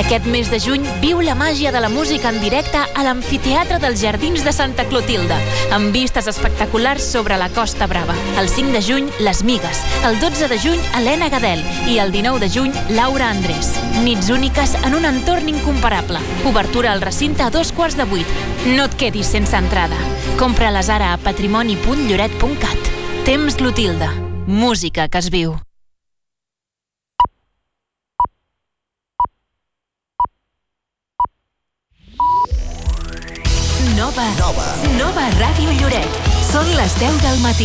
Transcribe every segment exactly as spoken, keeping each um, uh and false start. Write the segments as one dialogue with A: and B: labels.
A: Aquest mes de juny viu la màgia de la música en directe a l'Amfiteatre dels Jardins de Santa Clotilde, amb vistes espectaculars sobre la Costa Brava. El cinc de juny, Les Migues. El dotze de juny, Helena Gadel. I el dinou de juny, Laura Andrés. Nits úniques en un entorn incomparable. Obertura al recinte a dos quarts de vuit. No et quedis sense entrada. Compra-les ara a patrimoni punt lloret punt cat. Temps Clotilde. Música que es viu. Nova. Nova. Nova Ràdio Lloret. Són les deu del matí.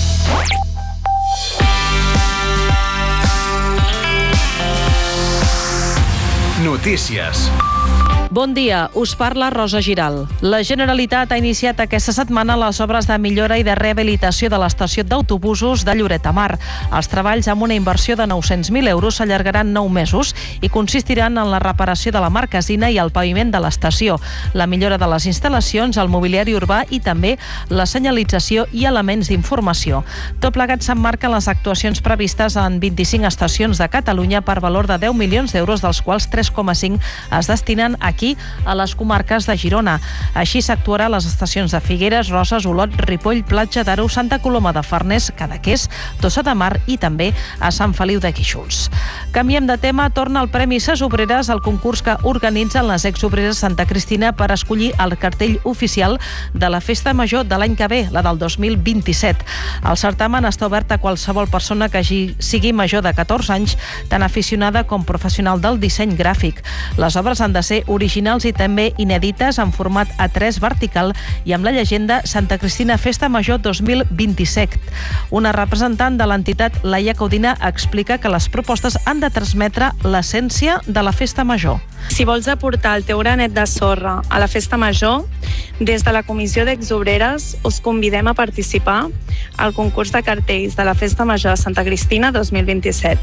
B: Notícies.
C: Bon dia, us parla Rosa Giral. La Generalitat ha iniciat aquesta setmana les obres de millora i de rehabilitació de l'estació d'autobusos de Lloret de Mar. Els treballs, amb una inversió de nou-cents mil euros, s'allargaran nou mesos i consistiran en la reparació de la marquesina i el paviment de l'estació, la millora de les instal·lacions, el mobiliari urbà i també la senyalització i elements d'informació. Tot plegat s'emmarca en les actuacions previstes en vint-i-cinc estacions de Catalunya per valor de deu milions d'euros, dels quals tres coma cinc es destinen aquí a les comarques de Girona. Així s'actuarà a les estacions de Figueres, Roses, Olot, Ripoll, Platja d'Aro, Santa Coloma de Farners, Cadaqués, Tossa de Mar i també a Sant Feliu de Guíxols. Canviem de tema, torna el Premi Ses Obreres, el concurs que organitzen les exobreres Santa Cristina per escollir el cartell oficial de la Festa Major de l'any que ve, la del dos mil vint-i-set. El certamen està obert a qualsevol persona que sigui major de catorze anys, tant aficionada com professional del disseny gràfic. Les obres han de ser originals i també inèdites en format A tres vertical i amb la llegenda Santa Cristina Festa Major dos mil vint-i-set. Una representant de l'entitat, Laia Codina, explica que les propostes han de transmetre l'essència de la Festa Major.
D: Si vols aportar el teu granet de sorra a la Festa Major, des de la Comissió d'Exobreres us convidem a participar al concurs de cartells de la Festa Major de Santa Cristina dos mil vint-i-set.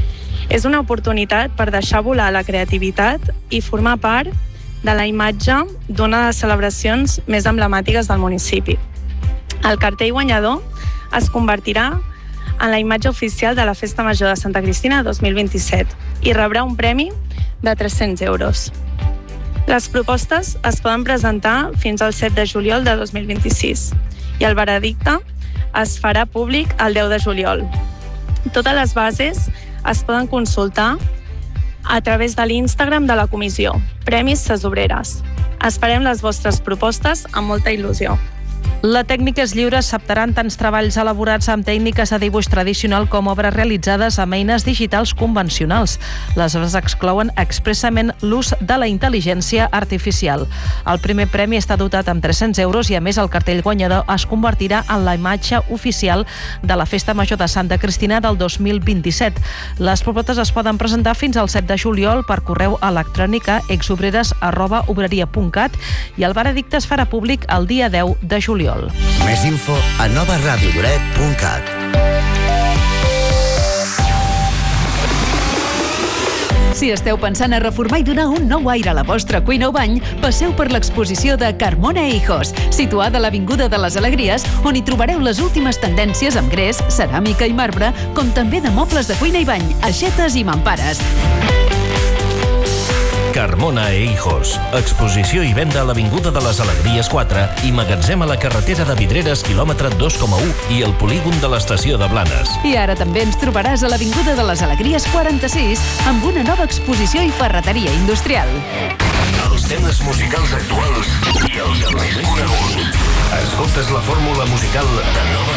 D: És una oportunitat per deixar volar la creativitat i formar part de la imatge d'una de les celebracions més emblemàtiques del municipi. El cartell guanyador es convertirà en la imatge oficial de la Festa Major de Santa Cristina dos mil vint-i-set i rebrà un premi de tres-cents euros. Les propostes es poden presentar fins al set de juliol de dos mil vint-i-sis i el veredicte es farà públic el deu de juliol. Totes les bases es poden consultar a través de l'Instagram de la comissió, Premis Ses Obreres. Esperem les vostres propostes amb molta il·lusió.
C: La tècnica és lliure, acceptaran tants treballs elaborats amb tècniques de dibuix tradicional com obres realitzades amb eines digitals convencionals. Les obres exclouen expressament l'ús de la intel·ligència artificial. El primer premi està dotat amb tres-cents euros i, a més, el cartell guanyador es convertirà en la imatge oficial de la Festa Major de Santa Cristina del dos mil vint-i-set. Les propostes es poden presentar fins al set de juliol per correu electrònic a exobreres arroba obreria punt cat i el veredicte es farà públic el dia deu de juliol.
E: Més info a nova ràdio lloret punt cat.
F: Si esteu pensant a reformar i donar un nou aire a la vostra cuina o bany, passeu per l'exposició de Carmona e Hijos, situada a l'Avinguda de les Alegries, on hi trobareu les últimes tendències amb gres, ceràmica i marbre, com també de mobles de cuina i bany, aixetes i mampares.
G: Carmona e Hijos. Exposició i venda a l'Avinguda de les Alegries quatre i magatzem a la carretera de Vidreres, quilòmetre dos coma u i el polígon de l'estació de Blanes.
F: I ara també ens trobaràs a l'Avinguda de les Alegries quaranta-sis amb una nova exposició i ferreteria industrial.
B: Els temes musicals actuals i els més coneguts. Escoltes la fórmula musical de Nova